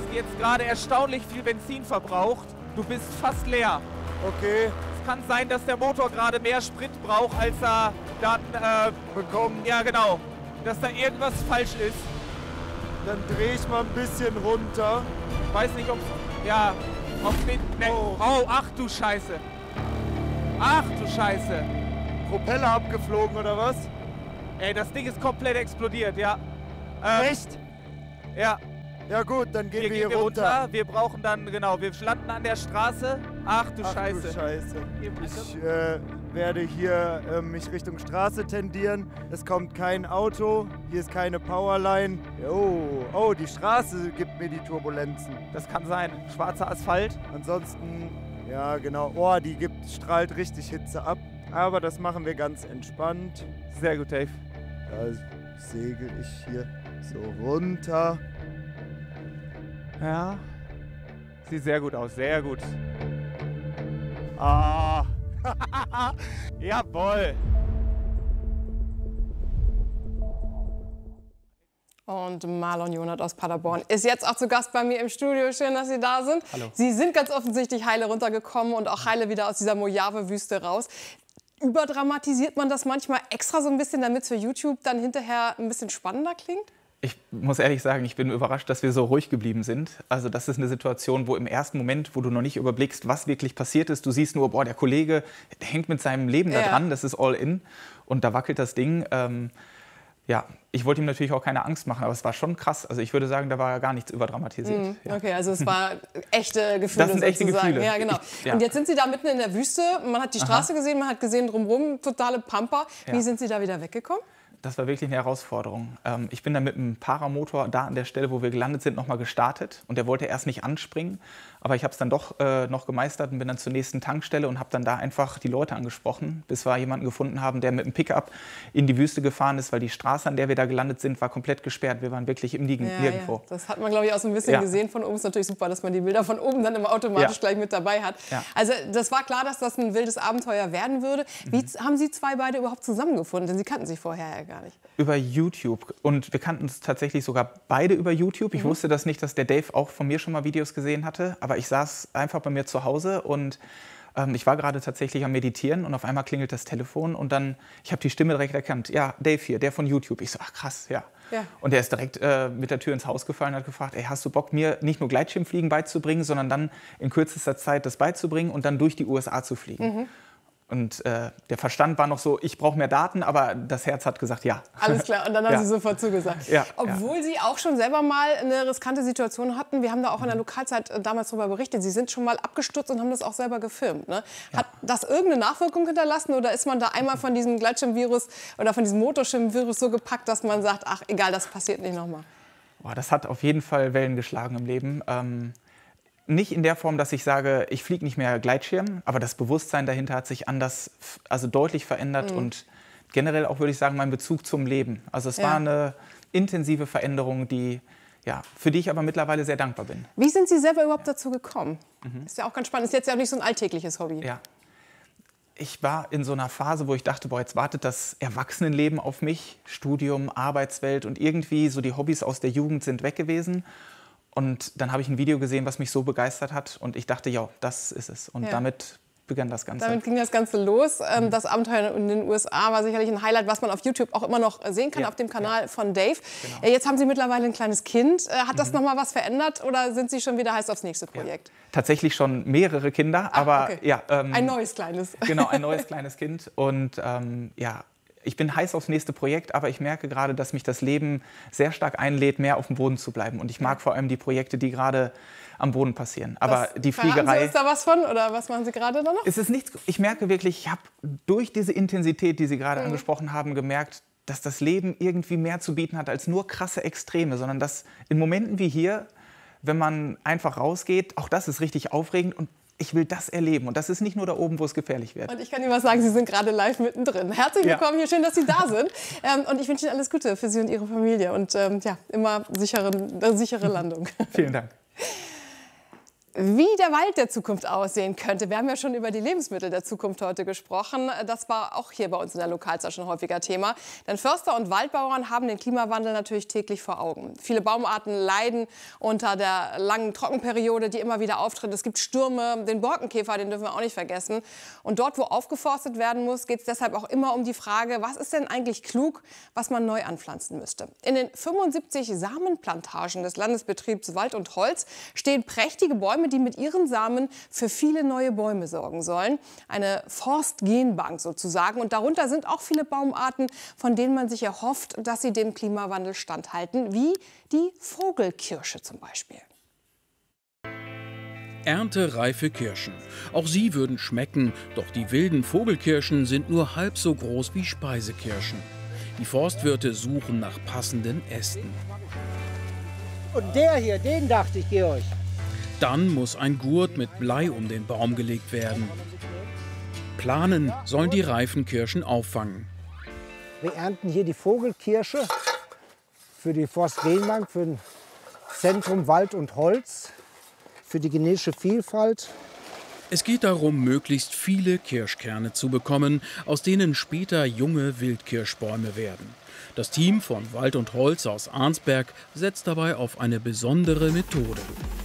hast jetzt gerade erstaunlich viel Benzin verbraucht. Du bist fast leer. Okay. Es kann sein, dass der Motor gerade mehr Sprit braucht, als er dann bekommt. Ja, genau. Dass da irgendwas falsch ist. Dann drehe ich mal ein bisschen runter. Weiß nicht, ob... Ja, ob... Ne, oh, ach du Scheiße. Ach du Scheiße. Propeller abgeflogen oder was? Ey, das Ding ist komplett explodiert, ja. Echt? Ja. Ja gut, dann gehen wir hier runter. Wir brauchen dann, genau, wir landen an der Straße. Ach du Scheiße. Du Scheiße. Ich werde hier mich Richtung Straße tendieren. Es kommt kein Auto, hier ist keine Powerline. Oh, die Straße gibt mir die Turbulenzen. Das kann sein. Schwarzer Asphalt. Ansonsten, ja genau, oh, die strahlt richtig Hitze ab. Aber das machen wir ganz entspannt. Sehr gut, Dave. Da segel ich hier so runter. Ja, sieht sehr gut aus, sehr gut. Ah, jawohl. Und Marlon Jonath aus Paderborn ist jetzt auch zu Gast bei mir im Studio. Schön, dass Sie da sind. Hallo. Sie sind ganz offensichtlich heile runtergekommen und auch heile wieder aus dieser Mojave-Wüste raus. Überdramatisiert man das manchmal extra so ein bisschen, damit es für YouTube dann hinterher ein bisschen spannender klingt? Ich muss ehrlich sagen, ich bin überrascht, dass wir so ruhig geblieben sind. Also das ist eine Situation, wo im ersten Moment, wo du noch nicht überblickst, was wirklich passiert ist, du siehst nur, boah, der Kollege der hängt mit seinem Leben da dran, das ist all in und da wackelt das Ding. Ja, ich wollte ihm natürlich auch keine Angst machen, aber es war schon krass. Also ich würde sagen, da war ja gar nichts überdramatisiert. Ja. Okay, also es war echte Gefühle. Das sind echte Gefühle. Ja, genau. Und jetzt sind Sie da mitten in der Wüste. Man hat die Straße gesehen, man hat gesehen drumherum, totale Pampa. Wie sind Sie da wieder weggekommen? Das war wirklich eine Herausforderung. Ich bin dann mit einem Paramotor da an der Stelle, wo wir gelandet sind, nochmal gestartet. Und der wollte erst nicht anspringen. Aber ich habe es dann doch noch gemeistert und bin dann zur nächsten Tankstelle und habe dann da einfach die Leute angesprochen, bis wir jemanden gefunden haben, der mit einem Pickup in die Wüste gefahren ist, weil die Straße, an der wir da gelandet sind, war komplett gesperrt. Wir waren wirklich im Nirgendwo. Ja. Das hat man, glaube ich, auch so ein bisschen gesehen von oben. Ist natürlich super, dass man die Bilder von oben dann immer automatisch gleich mit dabei hat. Ja. Also das war klar, dass das ein wildes Abenteuer werden würde. Wie haben Sie zwei beide überhaupt zusammengefunden? Denn Sie kannten sich vorher ja gar nicht. Über YouTube. Und wir kannten uns tatsächlich sogar beide über YouTube. Ich wusste das nicht, dass der Dave auch von mir schon mal Videos gesehen hatte. Aber ich saß einfach bei mir zu Hause und ich war gerade tatsächlich am Meditieren und auf einmal klingelt das Telefon und dann, ich habe die Stimme direkt erkannt. Ja, Dave hier, der von YouTube. Ich so, ach krass, ja. Und der ist direkt mit der Tür ins Haus gefallen und hat gefragt, ey, hast du Bock, mir nicht nur Gleitschirmfliegen beizubringen, sondern dann in kürzester Zeit das beizubringen und dann durch die USA zu fliegen. Und der Verstand war noch so, ich brauche mehr Daten, aber das Herz hat gesagt, ja. Alles klar, und dann haben Sie sofort zugesagt. Ja, Obwohl Sie auch schon selber mal eine riskante Situation hatten. Wir haben da auch in der Lokalzeit damals darüber berichtet. Sie sind schon mal abgestürzt und haben das auch selber gefilmt. Ne? Hat das irgendeine Nachwirkung hinterlassen oder ist man da einmal von diesem Gleitschirmvirus oder von diesem Motorschirmvirus so gepackt, dass man sagt, ach egal, das passiert nicht nochmal? Boah, das hat auf jeden Fall Wellen geschlagen im Leben. Nicht in der Form, dass ich sage, ich fliege nicht mehr Gleitschirm, aber das Bewusstsein dahinter hat sich anders, also deutlich verändert und generell auch, würde ich sagen, mein Bezug zum Leben. Also es war eine intensive Veränderung, für die ich aber mittlerweile sehr dankbar bin. Wie sind Sie selber überhaupt dazu gekommen? Ist ja auch ganz spannend. Ist jetzt ja nicht so ein alltägliches Hobby. Ja. Ich war in so einer Phase, wo ich dachte, boah, jetzt wartet das Erwachsenenleben auf mich, Studium, Arbeitswelt und irgendwie so die Hobbys aus der Jugend sind weg gewesen. Und dann habe ich ein Video gesehen, was mich so begeistert hat. Und ich dachte, ja, das ist es. Und damit begann das Ganze. Damit ging das Ganze los. Das Abenteuer in den USA war sicherlich ein Highlight, was man auf YouTube auch immer noch sehen kann, auf dem Kanal von Dave. Genau. Jetzt haben Sie mittlerweile ein kleines Kind. Hat das noch mal was verändert oder sind Sie schon wieder heiß aufs nächste Projekt? Tatsächlich schon mehrere Kinder, aber ein neues kleines. Genau, ein neues kleines Kind. Und ich bin heiß aufs nächste Projekt, aber ich merke gerade, dass mich das Leben sehr stark einlädt, mehr auf dem Boden zu bleiben. Und ich mag vor allem die Projekte, die gerade am Boden passieren. Aber die Fliegerei... Sie uns da was von oder was machen Sie gerade da noch? Es ist nichts, ich merke wirklich, ich habe durch diese Intensität, die Sie gerade angesprochen haben, gemerkt, dass das Leben irgendwie mehr zu bieten hat als nur krasse Extreme, sondern dass in Momenten wie hier, wenn man einfach rausgeht, auch das ist richtig aufregend und ich will das erleben. Und das ist nicht nur da oben, wo es gefährlich wird. Und ich kann Ihnen was sagen, Sie sind gerade live mittendrin. Herzlich willkommen hier, schön, dass Sie da sind. Und ich wünsche Ihnen alles Gute für Sie und Ihre Familie. Und immer sichere Landung. Vielen Dank. Wie der Wald der Zukunft aussehen könnte. Wir haben ja schon über die Lebensmittel der Zukunft heute gesprochen. Das war auch hier bei uns in der Lokalzeit schon häufiger Thema. Denn Förster und Waldbauern haben den Klimawandel natürlich täglich vor Augen. Viele Baumarten leiden unter der langen Trockenperiode, die immer wieder auftritt. Es gibt Stürme, den Borkenkäfer, den dürfen wir auch nicht vergessen. Und dort, wo aufgeforstet werden muss, geht es deshalb auch immer um die Frage, was ist denn eigentlich klug, was man neu anpflanzen müsste. In den 75 Samenplantagen des Landesbetriebs Wald und Holz stehen prächtige Bäume, die mit ihren Samen für viele neue Bäume sorgen sollen. Eine Forstgenbank sozusagen. Und darunter sind auch viele Baumarten, von denen man sich erhofft, dass sie dem Klimawandel standhalten, wie die Vogelkirsche zum Beispiel. Erntereife Kirschen. Auch sie würden schmecken, doch die wilden Vogelkirschen sind nur halb so groß wie Speisekirschen. Die Forstwirte suchen nach passenden Ästen. Und der hier, den dachte ich, Georg. Dann muss ein Gurt mit Blei um den Baum gelegt werden. Planen sollen die reifen Kirschen auffangen. Wir ernten hier die Vogelkirsche für die Forstgenbank, für das Zentrum Wald und Holz, für die genetische Vielfalt. Es geht darum, möglichst viele Kirschkerne zu bekommen, aus denen später junge Wildkirschbäume werden. Das Team von Wald und Holz aus Arnsberg setzt dabei auf eine besondere Methode.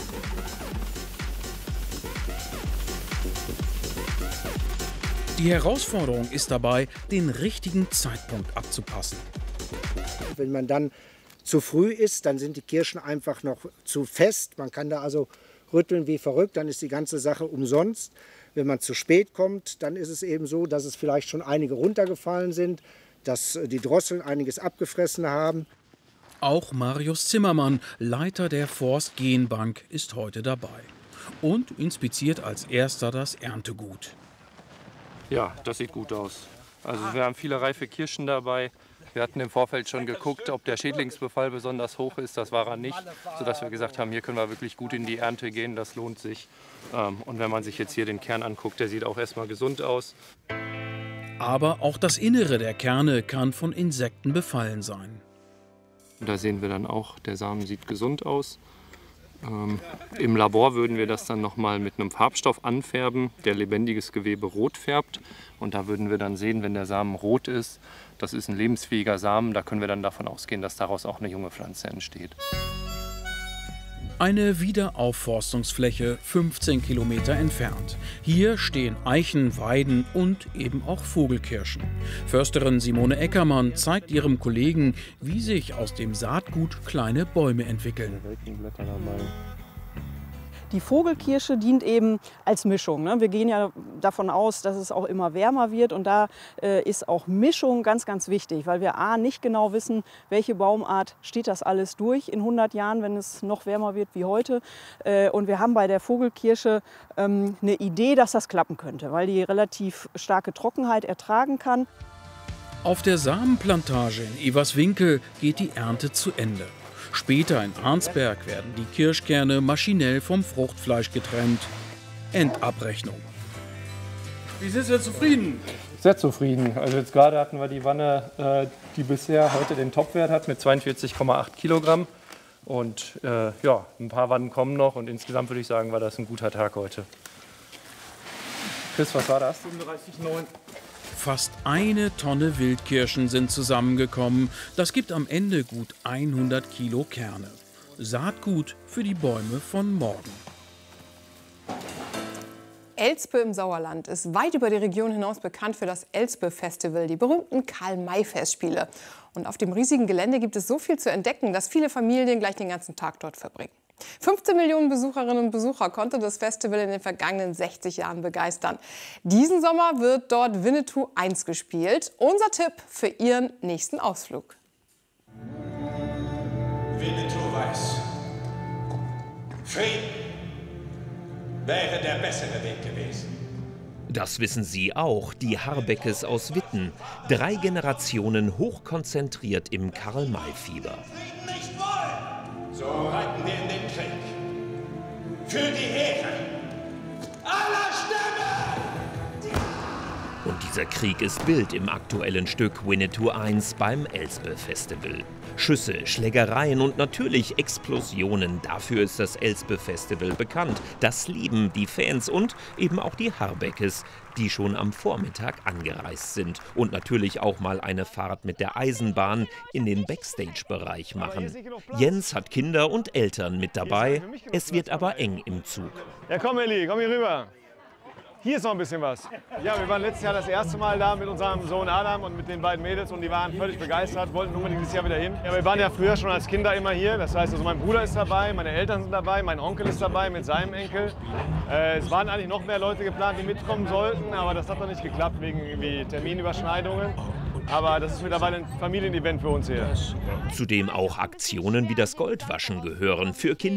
Die Herausforderung ist dabei, den richtigen Zeitpunkt abzupassen. Wenn man dann zu früh ist, dann sind die Kirschen einfach noch zu fest. Man kann da also rütteln wie verrückt, dann ist die ganze Sache umsonst. Wenn man zu spät kommt, dann ist es eben so, dass es vielleicht schon einige runtergefallen sind, dass die Drosseln einiges abgefressen haben. Auch Marius Zimmermann, Leiter der Forstgenbank, ist heute dabei und inspiziert als erster das Erntegut. Ja, das sieht gut aus. Also wir haben viele reife Kirschen dabei. Wir hatten im Vorfeld schon geguckt, ob der Schädlingsbefall besonders hoch ist. Das war er nicht, sodass wir gesagt haben, hier können wir wirklich gut in die Ernte gehen, das lohnt sich. Und wenn man sich jetzt hier den Kern anguckt, der sieht auch erstmal gesund aus. Aber auch das Innere der Kerne kann von Insekten befallen sein. Und da sehen wir dann auch, der Samen sieht gesund aus. Im Labor würden wir das dann nochmal mit einem Farbstoff anfärben, der lebendiges Gewebe rot färbt. Und da würden wir dann sehen, wenn der Samen rot ist, das ist ein lebensfähiger Samen, da können wir dann davon ausgehen, dass daraus auch eine junge Pflanze entsteht. Eine Wiederaufforstungsfläche 15 Kilometer entfernt. Hier stehen Eichen, Weiden und eben auch Vogelkirschen. Försterin Simone Eckermann zeigt ihrem Kollegen, wie sich aus dem Saatgut kleine Bäume entwickeln. Die Vogelkirsche dient eben als Mischung. Wir gehen ja davon aus, dass es auch immer wärmer wird. Und da ist auch Mischung ganz, ganz wichtig, weil wir nicht genau wissen, welche Baumart steht das alles durch in 100 Jahren, wenn es noch wärmer wird wie heute. Und wir haben bei der Vogelkirsche eine Idee, dass das klappen könnte, weil die relativ starke Trockenheit ertragen kann. Auf der Samenplantage in Everswinkel geht die Ernte zu Ende. Später in Arnsberg werden die Kirschkerne maschinell vom Fruchtfleisch getrennt. Endabrechnung. Wie sind Sie zufrieden? Sehr zufrieden. Also jetzt gerade hatten wir die Wanne, die bisher heute den Topwert hat mit 42,8 Kilogramm. Und ja, ein paar Wannen kommen noch und insgesamt würde ich sagen, war das ein guter Tag heute. Chris, was war das? 37,9. Fast 1 Tonne Wildkirschen sind zusammengekommen. Das gibt am Ende gut 100 Kilo Kerne. Saatgut für die Bäume von morgen. Elspe im Sauerland ist weit über die Region hinaus bekannt für das Elspe-Festival, die berühmten Karl-May-Festspiele. Und auf dem riesigen Gelände gibt es so viel zu entdecken, dass viele Familien gleich den ganzen Tag dort verbringen. 15 Millionen Besucherinnen und Besucher konnte das Festival in den vergangenen 60 Jahren begeistern. Diesen Sommer wird dort Winnetou 1 gespielt. Unser Tipp für Ihren nächsten Ausflug. Winnetou weiß. Frieden wäre der bessere Weg gewesen. Das wissen Sie auch, die Harbeckes aus Witten. 3 Generationen hochkonzentriert im Karl-May-Fieber. So reiten wir in den Krieg. Für die Ehre aller Stämme! Und diese Dieser Krieg ist Bild im aktuellen Stück Winnetou 1 beim Elspe-Festival. Schüsse, Schlägereien und natürlich Explosionen, dafür ist das Elspe-Festival bekannt. Das lieben die Fans und eben auch die Harbeckes, die schon am Vormittag angereist sind und natürlich auch mal eine Fahrt mit der Eisenbahn in den Backstage-Bereich machen. Jens hat Kinder und Eltern mit dabei, es wird aber eng im Zug. Ja komm Elli, komm hier rüber. Hier ist noch ein bisschen was. Ja, wir waren letztes Jahr das erste Mal da mit unserem Sohn Adam und mit den beiden Mädels und die waren völlig begeistert, wollten unbedingt dieses Jahr wieder hin. Ja, wir waren ja früher schon als Kinder immer hier, das heißt also mein Bruder ist dabei, meine Eltern sind dabei, mein Onkel ist dabei mit seinem Enkel. Es waren eigentlich noch mehr Leute geplant, die mitkommen sollten, aber das hat noch nicht geklappt wegen irgendwie Terminüberschneidungen. Aber das ist mittlerweile ein Familienevent für uns hier. Zudem auch Aktionen wie das Goldwaschen gehören. Für Kinder